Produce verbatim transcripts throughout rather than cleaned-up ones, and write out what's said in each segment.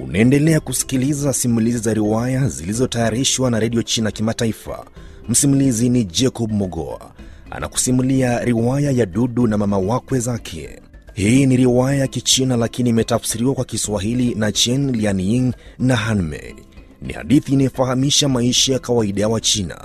Unaendelea kusikiliza simulizi za riwaya zilizotayarishwa na Radio China Kimataifa. Msimulizi ni Jacob Mogoa. Anakusimulia riwaya ya Dudu na mama wakwe zake. Hii ni riwaya ya Kichina lakini imetafsiriwa kwa Kiswahili na Chen Lianying na Hanmei. Ni hadithi inayofahamisha maisha ya kawaida wa China.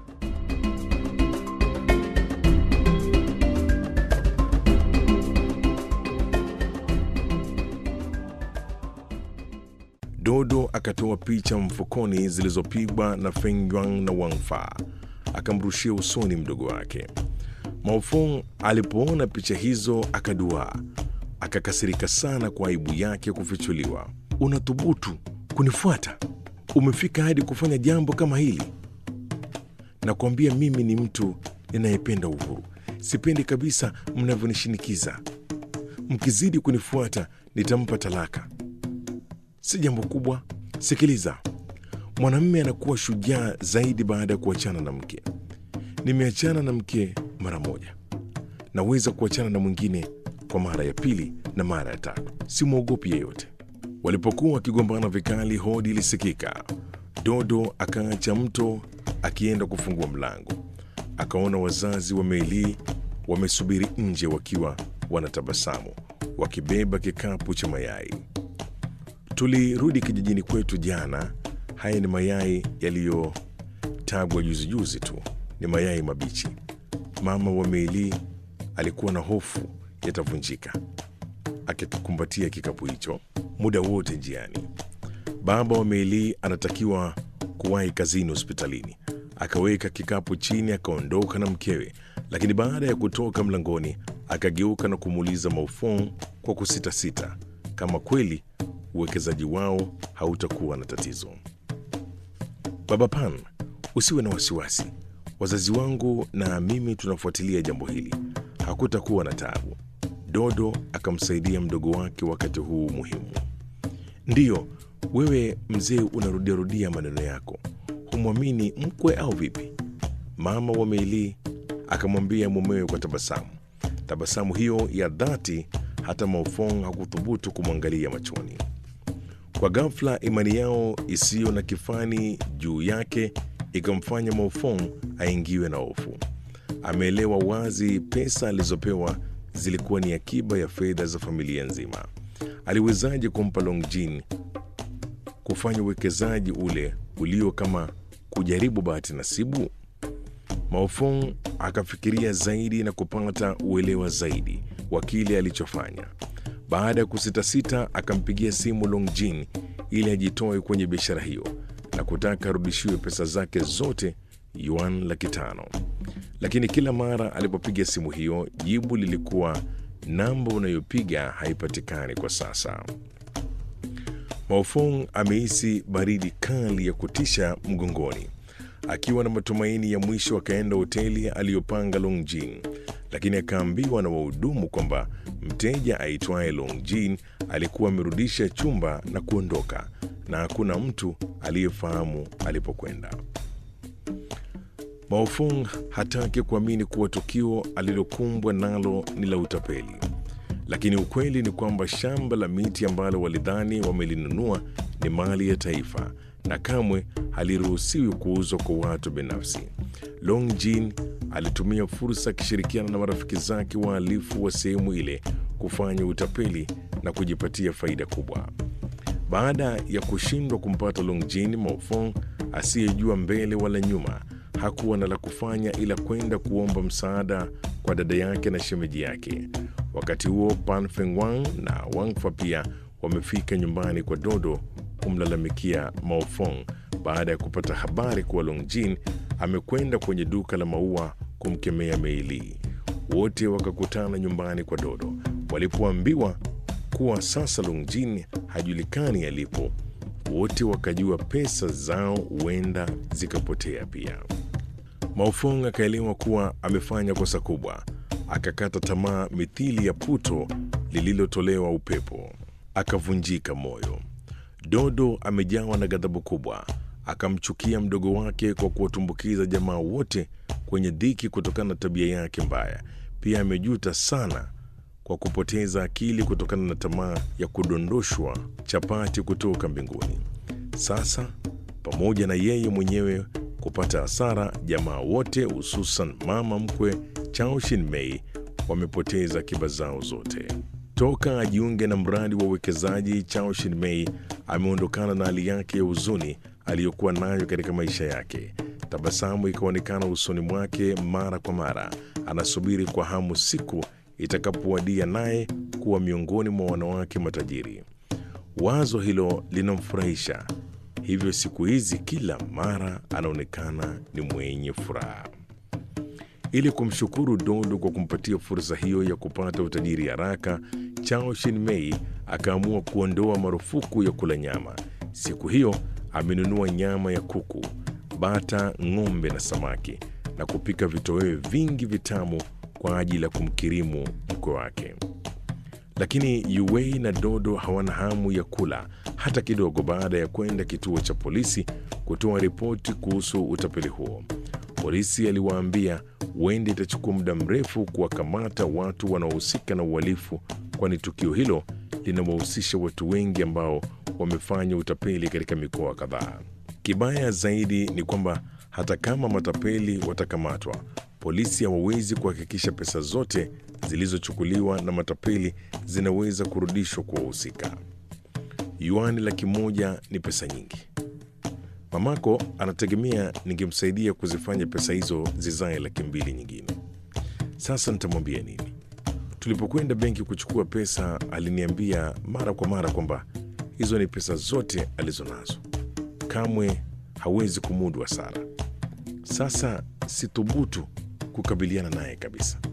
Dodo akatoa picha mfukoni zilizopigwa na Feng Yuan na Wang Fa. Akamrushia usoni mdogo wake. Mao Feng alipoona picha hizo akadua. Akakasirika sana kwa aibu yake kufichuliwa. Unathubutu kunifuata? Umefika hadi kufanya jambo kama hili? Nakwambia mimi ni mtu ninayependa uhuru. Sipendi kabisa mnavyonishinikiza. Mkizidi kunifuata nitampa talaka. Si jambo kubwa. Sikiliza. Mwanamume anakuwa shujaa zaidi baada ya kuachana na mke. Nimeachana na mke mara moja. Naweza kuachana na mwingine kwa mara ya pili na mara ya tatu. Simwogopi yeyote. Walipokuwa wakigombana vikali, hodi ilisikika. Dodo akaacha mto akienda kufungua mlango. Akaona wazazi wa Meili wamesubiri nje wakiwa wanatabasamu, wakibeba kikapu cha mayai. Tulirudi kijijini kwetu jana. Haya ni mayai yaliyotagwa juzi juzi tu. Ni mayai mabichi. Mama wa Meili alikuwa na hofu yatavunjika, akikumbatia kikapu hicho muda wote njiani. Baba wa Meili anatakiwa kuwahi kazini hospitalini. Akaweka kikapu chini, akaondoka na mkewe, lakini baada ya kutoka mlangoni akageuka na kumuuliza Mao Feng kwa kusita sita kama kweli uwekezaji wao hautakuwa na tatizo. Baba Pan, usiwe na wasiwasi. Wazazi wangu na mimi tunafuatilia jambo hili. Hakutakuwa na taabu. Dodo akamsaidia mdogo wake wakati huu muhimu. Ndiyo, wewe mzee unarudia rudia maneno yako. Humwamini mkwe au vipi? Mama wa Meili akamwambia mumewe kwa tabasamu. Tabasamu hiyo ya dhati hata Mao Feng hakuthubutu kumwangalia machoni. Kwa ghafla imani yao isiyo na kifani juu yake ikamfanya Mao Feng aingiwe na hofu. Ameelewa wazi pesa alizopewa zilikuwa ni akiba ya fedha za familia nzima. Aliwezaje kumpa Longjin kufanya uwekezaji ule ulio kama kujaribu bahati nasibu? Mao Feng akafikiria zaidi na kupata uelewa zaidi wa kile alichofanya. Baada ya kusitasita akampigia simu Longjin ili ajitoe kwenye biashara hiyo na kutaka arudishiwe pesa zake zote, yuan laki tano. Lakini kila mara alipopiga simu hiyo, jibu lilikuwa namba unayopiga haipatikani kwa sasa. Mao Feng amehisi baridi kali ya kutisha mgongoni. Akiwa na matumaini ya mwisho akaenda hoteli aliyopanga Longjin, lakini akaambiwa na wahudumu kwamba mteja aitwaye Longjin alikuwa amerudisha chumba na kuondoka na hakuna mtu aliyefahamu alipokwenda. Mao Feng hataki kuamini kuwa tukio alilokumbwa nalo ni la utapeli. Lakini ukweli ni kwamba shamba la miti ambalo walidhani wamelinunua ni mali ya taifa na kamwe haliruhusiwi kuuzwa kwa watu binafsi. Longjin alitumia fursa akishirikiana na marafiki zake wahalifu wa sehemu ile kufanya utapeli na kujipatia faida kubwa. Baada ya kushindwa kumpata Longjin, Mao Feng asiyejua mbele wala nyuma hakuwa na la kufanya ila kwenda kuomba msaada kwa dada yake na shemeji yake. Wakati huo Pan Fengwang na Wang Fa pia wamefika nyumbani kwa Dodo kumlalamikia Mao Feng baada ya kupata habari kuwa Longjin amekwenda kwenye duka la maua kumkemea Meili. Wote wakakutana nyumbani kwa Dodo. Walipoambiwa kuwa sasa Longjin hajulikani alipo, wote wakajua pesa zao huenda zikapotea pia. Mao Feng akaelewa kuwa amefanya kosa kubwa. Akakata tamaa mithili ya puto lililotolewa upepo. Akavunjika moyo. Dodo amejawa na ghadhabu kubwa. Akamchukia mdogo wake kwa kuwatumbukiza jamaa wote kwenye dhiki kutokana na tabia yake mbaya. Pia amejuta sana kwa kupoteza akili kutokana na tamaa ya kudondoshwa chapati kutoka mbinguni. Sasa pamoja na yeye mwenyewe kupata hasara, jamaa wote hususan mama mkwe Chao Shin-mei wamepoteza akiba zao zote. Toka ajiunge na mradi wa uwekezaji, Chao Shin-mei ameondokana na hali yake ya huzuni aliyokuwa nayo katika maisha yake. Tabasamu ikaonekana usoni mwake mara kwa mara. Anasubiri kwa hamu siku itakapowadia naye kuwa miongoni mwa wanawake matajiri. Wazo hilo linamfurahisha, hivyo siku hizi kila mara anaonekana ni mwenye furaha. Ili kumshukuru Dodo kwa kumpatia fursa hiyo ya kupata utajiri haraka, Chao Shin-mei akaamua kuondoa marufuku ya kula nyama. Siku hiyo amenunua nyama ya kuku, bata, ng'ombe na samaki na kupika vitoweo vingi vitamu kwa ajili ya kumkirimu mkwe wake. Lakini Yu Wei na Dodo hawana hamu ya kula hata kidogo baada ya kwenda kituo cha polisi kutoa ripoti kuhusu utapeli huo. Polisi aliwaambia huenda itachukua muda mrefu kuwakamata watu wanaohusika na uhalifu, kwani tukio hilo linawahusisha watu wengi ambao wamefanya utapeli katika mikoa kadhaa. Kibaya zaidi ni kwamba hata kama matapeli watakamatwa, polisi hawawezi kuhakikisha pesa zote zilizochukuliwa na matapeli zinaweza kurudishwa kwa wahusika. Yuani laki moja ni pesa nyingi. Mamako anategemea ningemsaidia kuzifanya pesa hizo zizae laki mbili nyingine. Sasa nitamwambia nini? Tulipokwenda benki kuchukua pesa, aliniambia mara kwa mara kwamba hizo ni pesa zote alizonazo. Kamwe hawezi kumudu hasara. Sasa sithubutu kukabiliana naye kabisa.